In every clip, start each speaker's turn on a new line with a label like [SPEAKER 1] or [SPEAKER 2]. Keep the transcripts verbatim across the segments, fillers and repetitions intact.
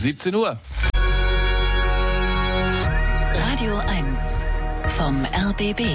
[SPEAKER 1] siebzehn Uhr.
[SPEAKER 2] Radio eins vom R B B.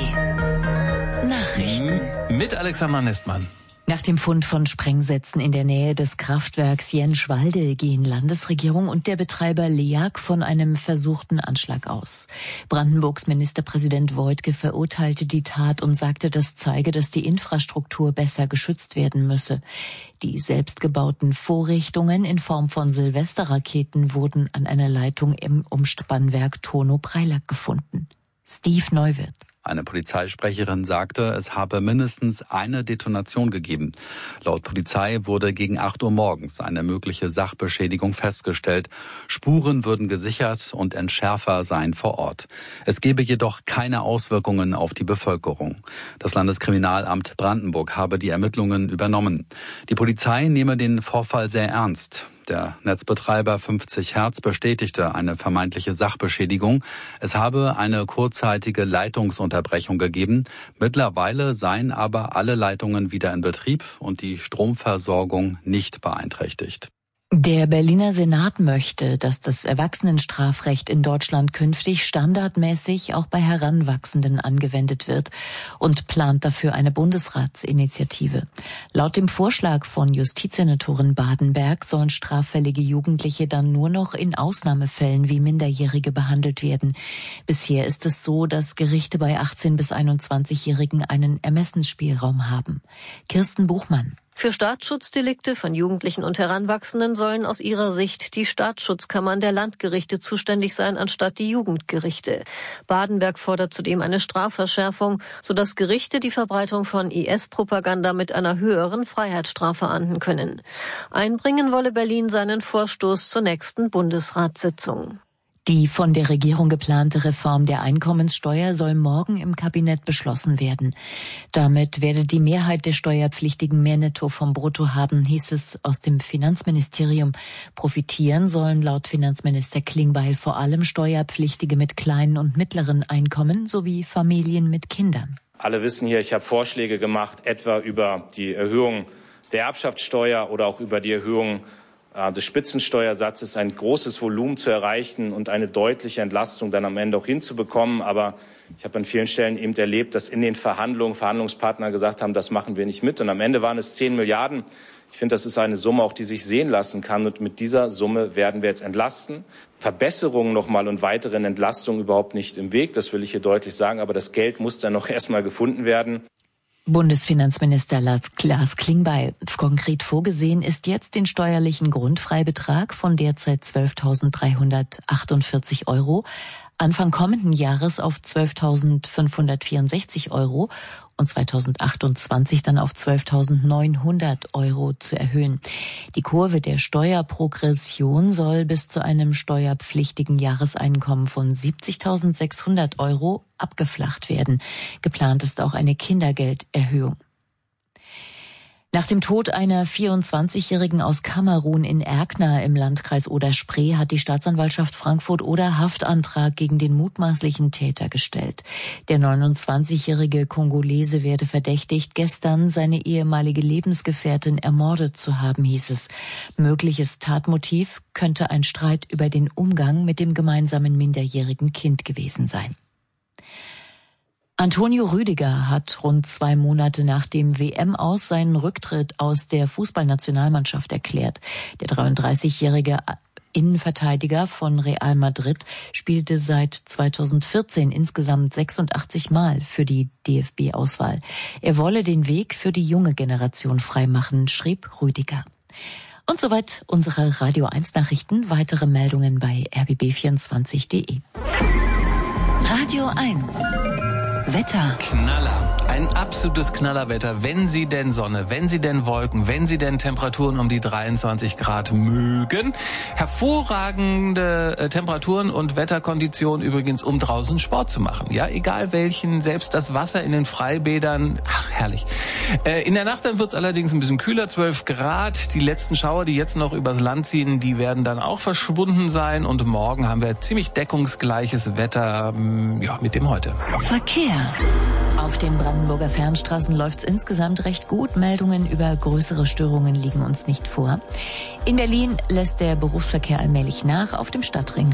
[SPEAKER 2] Nachrichten.
[SPEAKER 1] Mit Alexander Nestmann.
[SPEAKER 3] Nach dem Fund von Sprengsätzen in der Nähe des Kraftwerks Jenschwalde gehen Landesregierung und der Betreiber LEAG von einem versuchten Anschlag aus. Brandenburgs Ministerpräsident Woidke verurteilte die Tat und sagte, das zeige, dass die Infrastruktur besser geschützt werden müsse. Die selbstgebauten Vorrichtungen in Form von Silvesterraketen wurden an einer Leitung im Umspannwerk Turnow-Preilack gefunden. Steve Neuwirth.
[SPEAKER 4] Eine Polizeisprecherin sagte, es habe mindestens eine Detonation gegeben. Laut Polizei wurde gegen acht Uhr morgens eine mögliche Sachbeschädigung festgestellt. Spuren würden gesichert und Entschärfer seien vor Ort. Es gebe jedoch keine Auswirkungen auf die Bevölkerung. Das Landeskriminalamt Brandenburg habe die Ermittlungen übernommen. Die Polizei nehme den Vorfall sehr ernst. Der Netzbetreiber fünfzig Hertz bestätigte eine vermeintliche Sachbeschädigung. Es habe eine kurzzeitige Leitungsunterbrechung gegeben. Mittlerweile seien aber alle Leitungen wieder in Betrieb und die Stromversorgung nicht beeinträchtigt.
[SPEAKER 3] Der Berliner Senat möchte, dass das Erwachsenenstrafrecht in Deutschland künftig standardmäßig auch bei Heranwachsenden angewendet wird und plant dafür eine Bundesratsinitiative. Laut dem Vorschlag von Justizsenatorin Badenberg sollen straffällige Jugendliche dann nur noch in Ausnahmefällen wie Minderjährige behandelt werden. Bisher ist es so, dass Gerichte bei achtzehn- bis einundzwanzigjährigen einen Ermessensspielraum haben. Kirsten Buchmann.
[SPEAKER 5] Für Staatsschutzdelikte von Jugendlichen und Heranwachsenden sollen aus ihrer Sicht die Staatsschutzkammern der Landgerichte zuständig sein, anstatt die Jugendgerichte. Badenberg fordert zudem eine Strafverschärfung, sodass Gerichte die Verbreitung von I S-Propaganda mit einer höheren Freiheitsstrafe ahnden können. Einbringen wolle Berlin seinen Vorstoß zur nächsten Bundesratssitzung.
[SPEAKER 3] Die von der Regierung geplante Reform der Einkommenssteuer soll morgen im Kabinett beschlossen werden. Damit werde die Mehrheit der Steuerpflichtigen mehr Netto vom Brutto haben, hieß es aus dem Finanzministerium. Profitieren sollen laut Finanzminister Klingbeil vor allem Steuerpflichtige mit kleinen und mittleren Einkommen sowie Familien mit Kindern.
[SPEAKER 6] Alle wissen hier, ich habe Vorschläge gemacht, etwa über die Erhöhung der Erbschaftssteuer oder auch über die Erhöhung des Spitzensteuersatzes, ein großes Volumen zu erreichen und eine deutliche Entlastung dann am Ende auch hinzubekommen. Aber ich habe an vielen Stellen eben erlebt, dass in den Verhandlungen Verhandlungspartner gesagt haben, das machen wir nicht mit. Und am Ende waren es zehn Milliarden. Ich finde, das ist eine Summe, auch die sich sehen lassen kann. Und mit dieser Summe werden wir jetzt entlasten. Verbesserungen nochmal und weiteren Entlastungen überhaupt nicht im Weg. Das will ich hier deutlich sagen. Aber das Geld muss dann noch erstmal gefunden werden.
[SPEAKER 3] Bundesfinanzminister Lars Klingbeil. Konkret vorgesehen ist jetzt den steuerlichen Grundfreibetrag von derzeit zwölftausenddreihundertachtundvierzig Euro Anfang kommenden Jahres auf zwölftausendfünfhundertvierundsechzig Euro und zweitausendachtundzwanzig dann auf zwölftausendneunhundert Euro zu erhöhen. Die Kurve der Steuerprogression soll bis zu einem steuerpflichtigen Jahreseinkommen von siebzigtausendsechshundert Euro abgeflacht werden. Geplant ist auch eine Kindergelderhöhung. Nach dem Tod einer vierundzwanzigjährigen aus Kamerun in Erkner im Landkreis Oder-Spree hat die Staatsanwaltschaft Frankfurt-Oder Haftantrag gegen den mutmaßlichen Täter gestellt. Der neunundzwanzigjährige Kongolese werde verdächtigt, gestern seine ehemalige Lebensgefährtin ermordet zu haben, hieß es. Mögliches Tatmotiv könnte ein Streit über den Umgang mit dem gemeinsamen minderjährigen Kind gewesen sein. Antonio Rüdiger hat rund zwei Monate nach dem W M-Aus seinen Rücktritt aus der Fußballnationalmannschaft erklärt. Der dreiunddreißigjährige Innenverteidiger von Real Madrid spielte seit zweitausendvierzehn insgesamt sechsundachtzig Mal für die D F B-Auswahl. Er wolle den Weg für die junge Generation freimachen, schrieb Rüdiger. Und soweit unsere Radio eins Nachrichten. Weitere Meldungen bei r b b vierundzwanzig punkt d e.
[SPEAKER 2] Radio eins Wetter.
[SPEAKER 1] Knaller. Ein absolutes Knallerwetter. Wenn Sie denn Sonne, wenn Sie denn Wolken, wenn Sie denn Temperaturen um die dreiundzwanzig Grad mögen. Hervorragende äh, Temperaturen und Wetterkonditionen übrigens, um draußen Sport zu machen. Ja, egal welchen, selbst das Wasser in den Freibädern. Ach, herrlich. Äh, in der Nacht dann wird's allerdings ein bisschen kühler, zwölf Grad. Die letzten Schauer, die jetzt noch übers Land ziehen, die werden dann auch verschwunden sein. Und morgen haben wir ziemlich deckungsgleiches Wetter, ja, mit dem heute.
[SPEAKER 2] Verkehr.
[SPEAKER 3] Auf den Brandenburger Brandenburger Fernstraßen läuft's insgesamt recht gut. Meldungen über größere Störungen liegen uns nicht vor. In Berlin lässt der Berufsverkehr allmählich nach. Auf dem Stadtring